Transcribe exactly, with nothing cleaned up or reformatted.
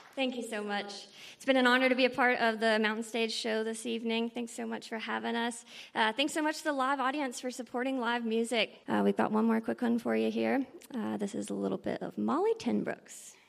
Thank you so much. It's been an honor to be a part of the Mountain Stage show this evening. Thanks so much for having us. Uh, thanks so much to the live audience for supporting live music. Uh, we've got one more quick one for you here. Uh, this is a little bit of Molly Tenbrooks.